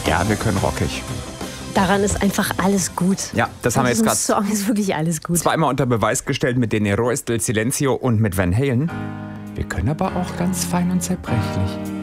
Ja, wir können rockig. Daran ist einfach alles gut. Ja, das haben wir jetzt gerade Song ist wirklich alles gut. zweimal unter Beweis gestellt mit Den Héros del Silencio und mit Van Halen. Wir können aber auch ganz fein und zerbrechlich.